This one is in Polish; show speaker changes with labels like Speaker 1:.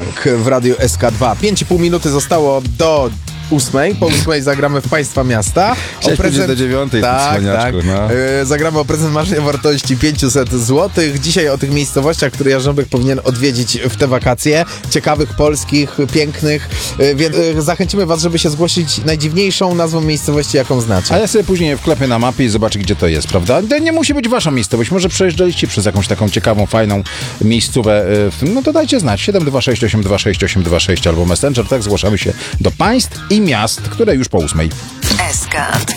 Speaker 1: Funk w Radiu SK2. 5,5 minuty zostało do 8. Po 8 zagramy w Państwa Miasta.
Speaker 2: O prezent do 9.
Speaker 1: Tak.
Speaker 2: No.
Speaker 1: Zagramy o prezent marzenia wartości 500 zł. Dzisiaj o tych miejscowościach, które Jarząbek powinien odwiedzić w te wakacje. Ciekawych, polskich, pięknych. Więc zachęcimy Was, żeby się zgłosić najdziwniejszą nazwą miejscowości, jaką znacie.
Speaker 2: A ja sobie później wklepię na mapie i zobaczę, gdzie to jest, prawda? To nie musi być wasza miejscowość. Może przejeżdżaliście przez jakąś taką ciekawą, fajną miejscówę. No to dajcie znać. 726826826 albo Messenger. Tak, zgłaszamy się do państw i miast, które już po 8.
Speaker 3: SK2